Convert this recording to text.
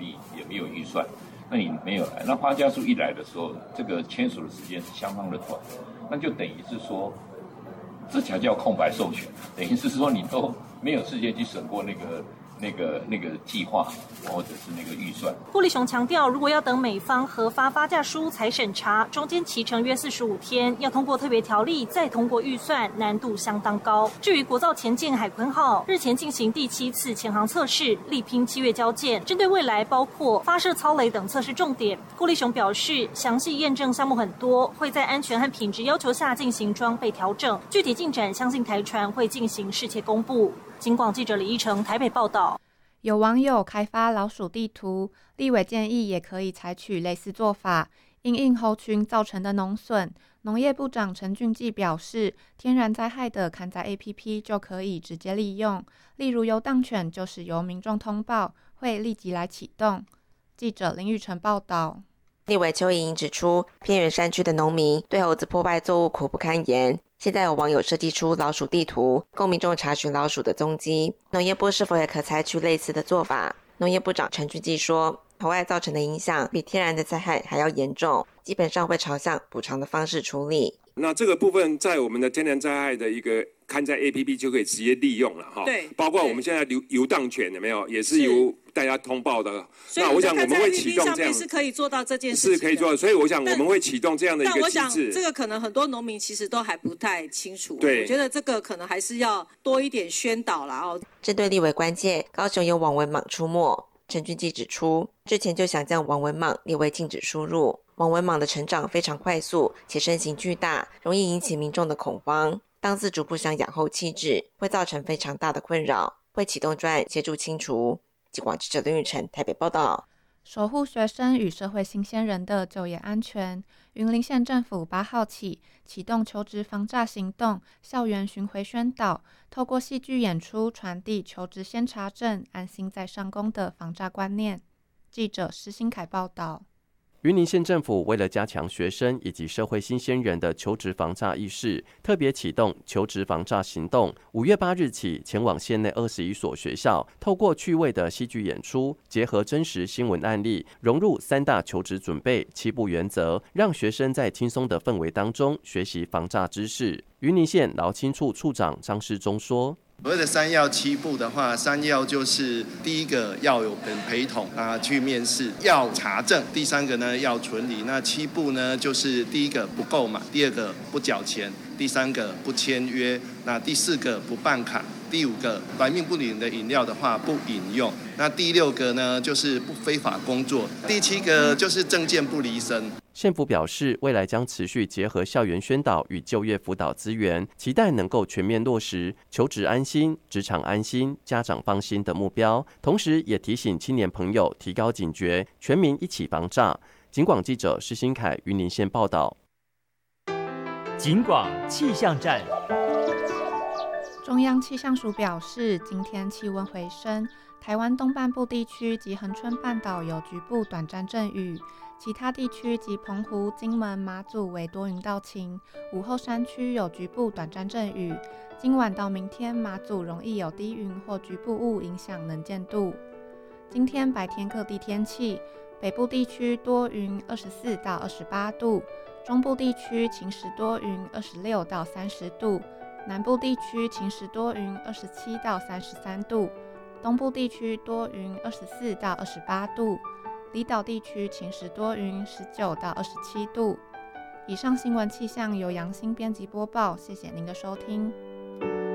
例也没有预算，那你没有来，那花家树一来的时候，这个签署的时间是相当的短，那就等于是说，这才叫空白授权，等于是说你都没有时间去审过那个计划或者是那个预算。 顾立雄强调，如果要等美方核发发价书才审查，中间期程约45天，要通过特别条例再通过预算，难度相当高。至于国造前舰海鲲号日前进行第7次潜航测试，力拼7月交舰，针对未来包括发射操雷等测试重点，顾立雄表示，详细验证项目很多，会在安全和品质要求下进行装备调整，具体进展相信台船会进行适切公布。警广记者李依成台北报道。 有网友开发老鼠地图，立委建议也可以采取类似做法，因应猴群造成的农损。农业部长陈俊记表示，天然灾害的勘灾 APP 就可以直接利用，例如游荡犬就是由民众通报，会立即来启动。记者林玉成报道。 立委邱莹莹指出，偏远山区的农民对猴子破坏作物苦不堪言。现在有网友设计出老鼠地图，供民众查询老鼠的踪迹。农业部是否也可采取类似的做法？农业部长陈俊基说，猴害造成的影响比天然的灾害还要严重，基本上会朝向补偿的方式处理。 那这个部分在我们的天然灾害的一个勘灾 APP 就可以直接利用了哈。对，包括我们现在游荡犬有没有，也是由大家通报的。那我想我们会启动这样， 是可以做到这件事情， 是可以做到。所以我想我们会启动这样的一个机制。 但我想这个可能很多农民其实都还不太清楚。 对， 我觉得这个可能还是要多一点宣导啦。 针对立委关切，高雄有网文蟒出没，陈俊基指出，之前就想将网文蟒列为禁止输入。网文蟒的成长非常快速，且身形巨大，容易引起民众的恐慌。当饲主不想养后弃置，会造成非常大的困扰，会启动专案协助清除。警广记者林玉成台北报道。 守护学生与社会新鲜人的就业安全，云林县政府8号起启动求职防诈行动，校园巡回宣导，透过戏剧演出传递求职先查证、安心再上工的防诈观念。记者施新凯报道。 云林县政府为了加强学生以及社会新鲜人的求职防诈意识，特别启动求职防诈行动。5月8日起，前往县内21所学校，透过趣味的戏剧演出，结合真实新闻案例，融入3大求职准备7步原则，让学生在轻松的氛围当中学习防诈知识。云林县劳青处处长张世忠说， 所谓的3要7步的话，3要就是第一个要有人陪同去面试，要查证；第3个呢要存疑。那7步呢，就是第1个不购买，第2个不缴钱，第3个不签约，那第4个不办卡，第5个来命不灵的饮料的话不饮用，那第6个呢就是不非法工作，第7个就是政见不离身。 县府表示，未来将持续结合校园宣导与就业辅导资源，期待能够全面落实求职安心、职场安心、家长放心的目标。同时，也提醒青年朋友提高警觉，全民一起防诈。警广记者施新凯云林县报道。 警广气象站。 中央气象署表示，今天气温回升，台湾东半部地区及恒春半岛有局部短暂阵雨，其他地区及澎湖、金门、马祖为多云到晴，午后山区有局部短暂阵雨。今晚到明天，马祖容易有低云或局部雾影响能见度。今天白天各地天气，北部地区多云24到28度，中部地区晴时多云26到30度，南部地区晴时多云27到33度，东部地区多云24到28度，离岛地区晴时多云19到27度。以上新闻气象由杨欣编辑播报，谢谢您的收听。